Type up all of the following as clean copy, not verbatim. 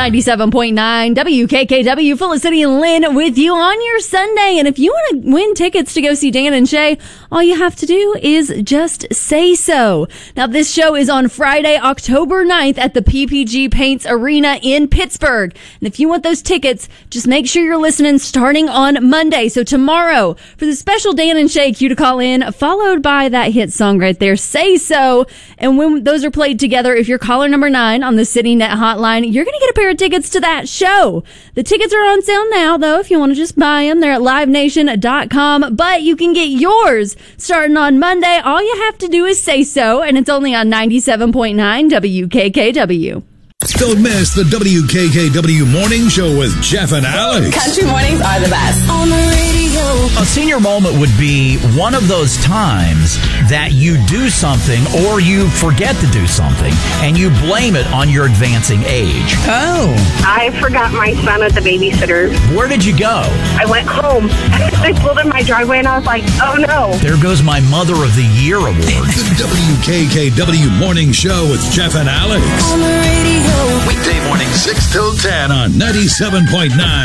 97.9 WKKW, Felicity and Lynn with you on your Sunday. And if you want to win tickets to go see Dan and Shay, all you have to do is just say so. Now, this show is on Friday, October 9th at the PPG Paints Arena in Pittsburgh. And if you want those tickets, just make sure you're listening starting on Monday. So tomorrow, for the special Dan and Shay cue to call in, followed by that hit song right there, Say So. And when those are played together, if you're caller number 9 on the CityNet hotline, you're going to get a pair of tickets to that show. The tickets are on sale now, though, if you want to just buy them. They're at livenation.com, but you can get yours starting on Monday. All you have to do is say so, and it's only on 97.9 WKKW. Don't miss the WKKW Morning Show with Jeff and Alex. Country mornings are the best. On the radio. A senior moment would be one of those times that you do something or you forget to do something and you blame it on your advancing age. Oh. I forgot my son at the babysitter. Where did you go? I went home. I pulled in my driveway and I was like, oh no. There goes my Mother of the Year award. The WKKW Morning Show with Jeff and Alex. On the radio. Weekday morning 6 till 10 on 97.9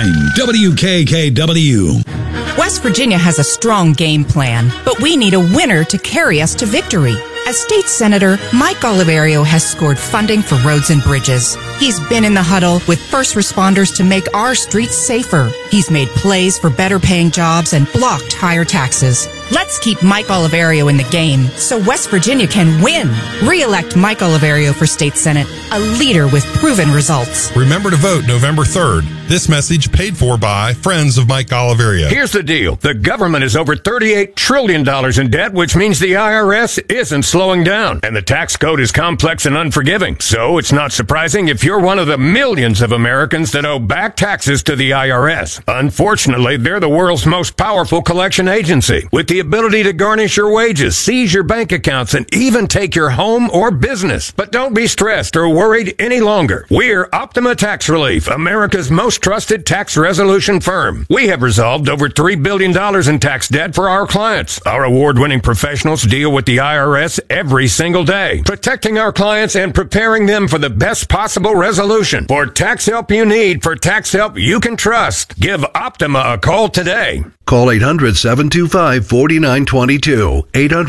WKKW. West Virginia has a strong game plan, but we need a winner to carry us to victory. As state senator, Mike Oliverio has scored funding for roads and bridges. He's been in the huddle with first responders to make our streets safer. He's made plays for better paying jobs and blocked higher taxes. Let's keep Mike Oliverio in the game so West Virginia can win. Re-elect Mike Oliverio for state senate, a leader with proven results. Remember to vote November 3rd. This message paid for by friends of Mike Oliverio. Here's the deal. The government is over $38 trillion in debt, which means the IRS isn't slowing down. And the tax code is complex and unforgiving. So it's not surprising if you're one of the millions of Americans that owe back taxes to the IRS. Unfortunately, they're the world's most powerful collection agency, with the ability to garnish your wages, seize your bank accounts, and even take your home or business. But don't be stressed or worried any longer. We're Optima Tax Relief, America's most trusted tax resolution firm. We have resolved over $3 billion in tax debt for our clients. Our award-winning professionals deal with the IRS every single day, protecting our clients and preparing them for the best possible resolution. For tax help you need, for tax help you can trust, give Optima a call today. Call 800-725-4922.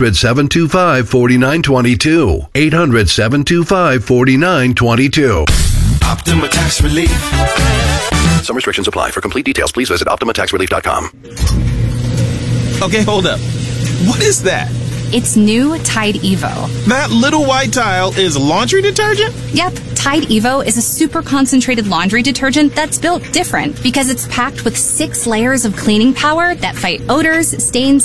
800-725-4922. 800-725-4922. Optima Tax Relief. Some restrictions apply. For complete details, please visit OptimaTaxRelief.com. Okay, hold up. What is that? It's new Tide Evo. That little white tile is laundry detergent? Yep. Tide Evo is a super concentrated laundry detergent that's built different because it's packed with 6 layers of cleaning power that fight odors, stains,